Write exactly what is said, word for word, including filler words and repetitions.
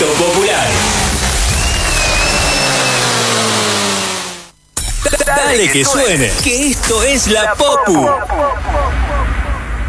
Éxito popular. Dale que suene, que esto es la Popu.